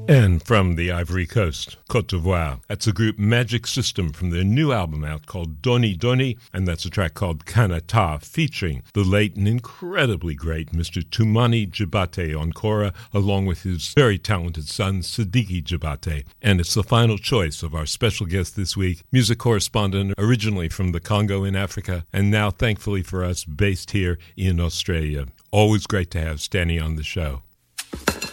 And from the Ivory Coast, Côte d'Ivoire, that's the group Magic System from their new album out called Doni Doni, and that's a track called Kanata, featuring the late and incredibly great Mr. Toumani Djabate on kora, along with his very talented son Sidiki Djabate. And it's the final choice of our special guest this week, music correspondent originally from the Congo in Africa, and now thankfully for us based here in Australia. Always great to have Stanny on the show.